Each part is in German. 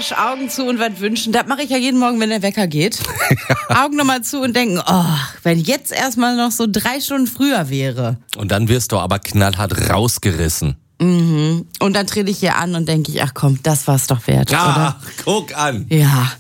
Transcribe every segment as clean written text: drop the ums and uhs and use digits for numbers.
klassisch Augen zu und was wünschen. Das mache ich ja jeden Morgen, wenn der Wecker geht. Augen nochmal zu und denken, wenn jetzt erstmal noch so 3 Stunden früher wäre. Und dann wirst du aber knallhart rausgerissen. Mhm. Und dann trete ich hier an und denke ich, ach komm, das war's doch wert, oder? Guck an. Ja,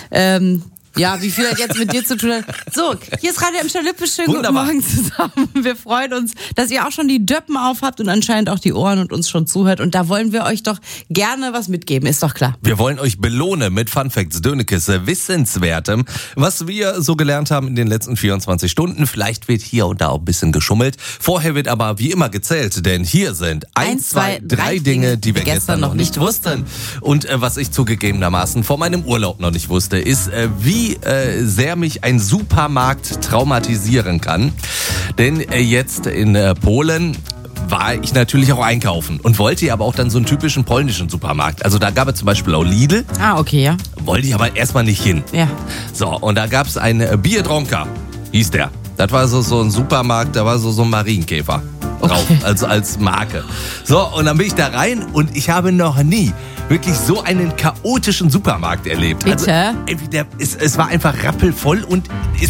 ja, wie viel das jetzt mit dir zu tun hat. So, hier ist Radio Emscher Lippe. Schönen guten Morgen zusammen. Wir freuen uns, dass ihr auch schon die Döppen aufhabt und anscheinend auch die Ohren und uns schon zuhört. Und da wollen wir euch doch gerne was mitgeben, ist doch klar. Wir wollen euch belohnen mit Funfacts, Dönekes, Wissenswertem, was wir so gelernt haben in den letzten 24 Stunden. Vielleicht wird hier und da auch ein bisschen geschummelt. Vorher wird aber wie immer gezählt, denn hier sind 1, 2, 3 Dinge, die wir gestern noch nicht wussten. Und was ich zugegebenermaßen vor meinem Urlaub noch nicht wusste, ist, wie sehr mich ein Supermarkt traumatisieren kann. Denn jetzt in Polen war ich natürlich auch einkaufen und wollte aber auch dann so einen typischen polnischen Supermarkt. Also da gab es zum Beispiel auch Lidl. Ah, okay, ja. Wollte ich aber erstmal nicht hin. Ja. So, und da gab es einen Biedronka, hieß der. Das war so ein Supermarkt, da war so ein Marienkäfer drauf, okay. Also als Marke. So, und dann bin ich da rein und ich habe noch nie wirklich so einen chaotischen Supermarkt erlebt. Bitte? Also, es war einfach rappelvoll und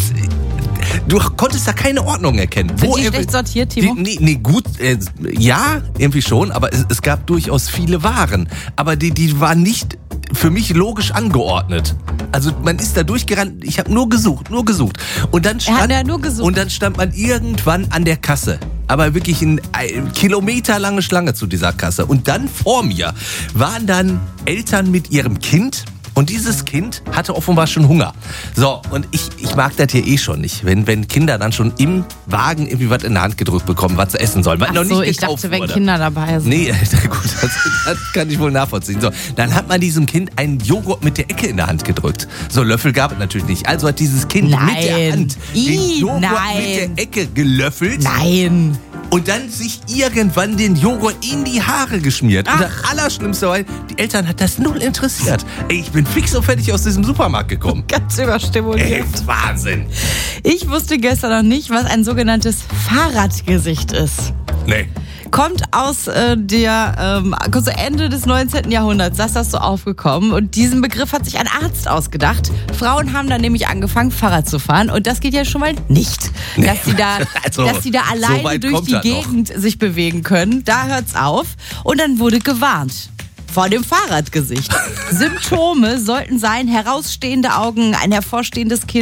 du konntest da keine Ordnung erkennen. Sind die schlecht sortiert, Timo? Nee, gut, ja, irgendwie schon, aber es gab durchaus viele Waren. Aber die waren nicht für mich logisch angeordnet. Also man ist da durchgerannt, ich habe nur gesucht. Und dann stand man irgendwann an der Kasse. Aber wirklich eine kilometerlange Schlange zu dieser Kasse. Und dann vor mir waren dann Eltern mit ihrem Kind. Und dieses Kind hatte offenbar schon Hunger. So, und ich mag das hier schon nicht, wenn Kinder dann schon im Wagen irgendwie was in der Hand gedrückt bekommen, was sie essen sollen. Was noch nicht ich dachte, wenn Kinder dabei sind. Nee, gut, das kann ich wohl nachvollziehen. So, dann hat man diesem Kind einen Joghurt mit der Ecke in der Hand gedrückt. So, Löffel gab es natürlich nicht. Also hat dieses Kind mit der Hand den Joghurt mit der Ecke gelöffelt. Nein. Und dann sich irgendwann den Joghurt in die Haare geschmiert. Und das Allerschlimmste war, die Eltern hat das null interessiert. Ey, ich bin fix und fertig aus diesem Supermarkt gekommen. Ganz überstimuliert. Ey, Wahnsinn. Ich wusste gestern noch nicht, was ein sogenanntes Fahrradgesicht ist. Nee. Kommt aus Ende des 19. Jahrhunderts, ist das so aufgekommen. Und diesen Begriff hat sich ein Arzt ausgedacht. Frauen haben dann nämlich angefangen, Fahrrad zu fahren. Und das geht ja schon mal nicht. Nee. Dass sie da alleine so durch die Gegend sich bewegen können. Da hört's auf. Und dann wurde gewarnt. Vor dem Fahrradgesicht. Symptome sollten sein herausstehende Augen, ein hervorstehendes Kinn,